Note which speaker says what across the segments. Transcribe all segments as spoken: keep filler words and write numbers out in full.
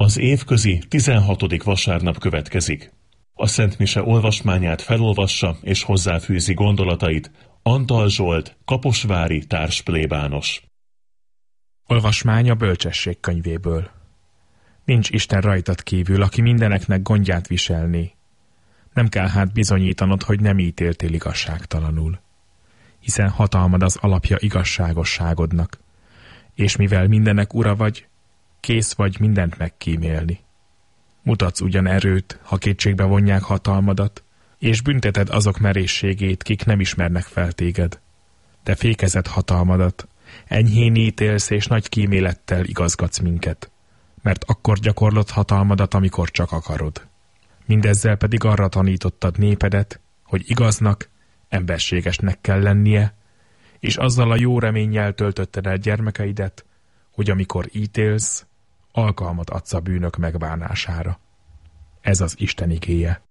Speaker 1: Az évközi tizenhatodik vasárnap következik. A Szent Mise olvasmányát felolvassa és hozzáfűzi gondolatait Antal Zsolt, kaposvári társplébános.
Speaker 2: Olvasmány a Bölcsesség könyvéből. Nincs Isten rajtad kívül, aki mindeneknek gondját viselné. Nem kell hát bizonyítanod, hogy nem ítéltél igazságtalanul. Hiszen hatalmad az alapja igazságosságodnak, és mivel mindenek ura vagy, kész vagy mindent megkímélni. Mutatsz ugyan erőt, ha kétségbe vonják hatalmadat, és bünteted azok merészségét, kik nem ismernek fel téged. De fékezed hatalmadat, enyhén ítélsz és nagy kímélettel igazgatsz minket, mert akkor gyakorlod hatalmadat, amikor csak akarod. Mindezzel pedig arra tanítottad népedet, hogy igaznak, emberségesnek kell lennie, és azzal a jó reménnyel töltötted el gyermekeidet, hogy amikor ítélsz, alkalmat adsz a bűnök megbánására. Ez az Isten igéje.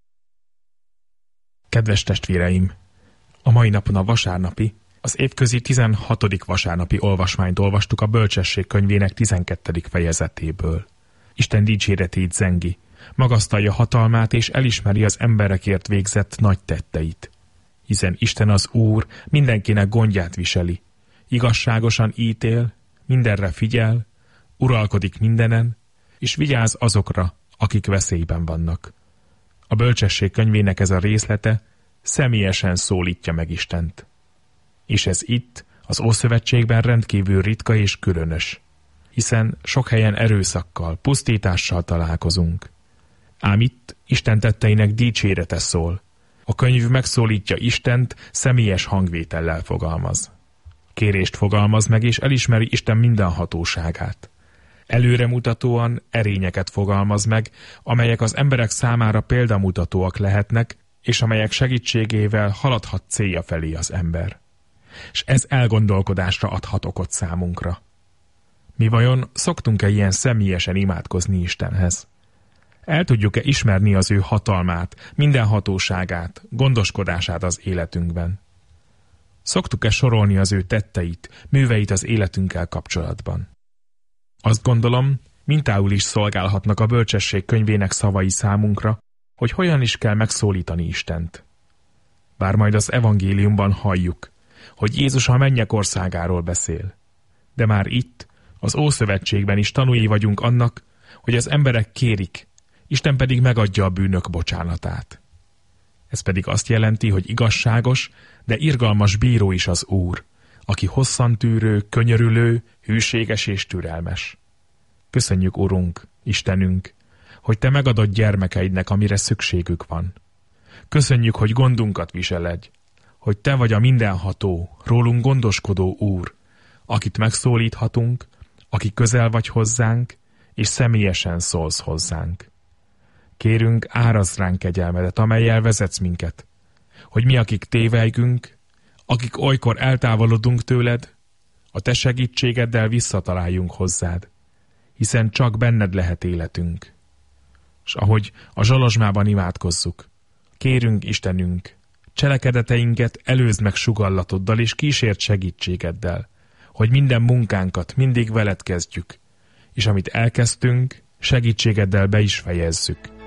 Speaker 2: Kedves testvéreim! A mai napon a vasárnapi, az évközi tizenhatodik vasárnapi olvasmányt olvastuk a Bölcsesség könyvének tizenkettedik fejezetéből. Isten dicséretét zengi, magasztalja hatalmát és elismeri az emberekért végzett nagy tetteit. Hiszen Isten az Úr mindenkinek gondját viseli, igazságosan ítél, mindenre figyel, uralkodik mindenen, és vigyáz azokra, akik veszélyben vannak. A Bölcsesség könyvének ez a részlete személyesen szólítja meg Istent. És ez itt, az Ószövetségben rendkívül ritka és különös, hiszen sok helyen erőszakkal, pusztítással találkozunk. Ám itt Isten tetteinek dicsérete szól. A könyv megszólítja Istent, személyes hangvétellel fogalmaz. Kérést fogalmaz meg, és elismeri Isten mindenhatóságát. Előremutatóan erényeket fogalmaz meg, amelyek az emberek számára példamutatóak lehetnek, és amelyek segítségével haladhat célja felé az ember. És ez elgondolkodásra adhat okot számunkra. Mi vajon szoktunk-e ilyen személyesen imádkozni Istenhez? El tudjuk-e ismerni az ő hatalmát, mindenhatóságát, gondoskodását az életünkben? Szoktuk-e sorolni az ő tetteit, műveit az életünkkel kapcsolatban? Azt gondolom, mintául is szolgálhatnak a Bölcsesség könyvének szavai számunkra, hogy hogyan is kell megszólítani Istent. Bár majd az evangéliumban halljuk, hogy Jézus a mennyek országáról beszél. De már itt, az Ószövetségben is tanúi vagyunk annak, hogy az emberek kérik, Isten pedig megadja a bűnök bocsánatát. Ez pedig azt jelenti, hogy igazságos, de irgalmas bíró is az Úr, aki hosszantűrő, könyörülő, hűséges és türelmes. Köszönjük, Urunk, Istenünk, hogy Te megadod gyermekeidnek, amire szükségük van. Köszönjük, hogy gondunkat viseled, hogy Te vagy a mindenható, rólunk gondoskodó Úr, akit megszólíthatunk, aki közel vagy hozzánk, és személyesen szólsz hozzánk. Kérünk, árazd ránk kegyelmedet, amellyel vezetsz minket, hogy mi, akik tévejgünk, akik olykor eltávolodunk tőled, a Te segítségeddel visszataláljunk hozzád, hiszen csak benned lehet életünk. S ahogy a zsalozsmában imádkozzuk, kérünk, Istenünk, cselekedeteinket előzd meg sugallatoddal és kísért segítségeddel, hogy minden munkánkat mindig veled kezdjük, és amit elkezdtünk, segítségeddel be is fejezzük.